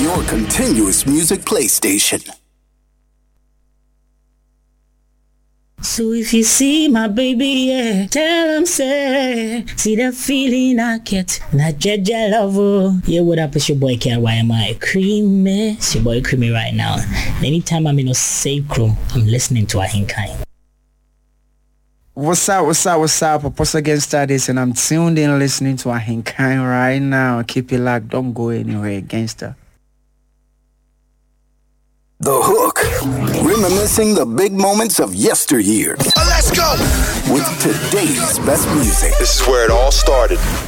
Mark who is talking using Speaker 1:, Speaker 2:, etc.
Speaker 1: your continuous music PlayStation.
Speaker 2: So if you see my baby, yeah, tell him say, see that feeling I get, not Jaja love. Oh. Yeah, what up? It's your boy KYMI Creamy. It's your boy Creamy right now. Anytime I'm in a safe room, I'm listening to Ahinkai.
Speaker 3: What's up? Apostle Against this, and I'm tuned in listening to Ahinkai right now. Keep it locked, don't go anywhere, gangster.
Speaker 1: The Hook, reminiscing the big moments of yesteryear.
Speaker 4: Let's go!
Speaker 1: With today's best music.
Speaker 4: This is where it all started.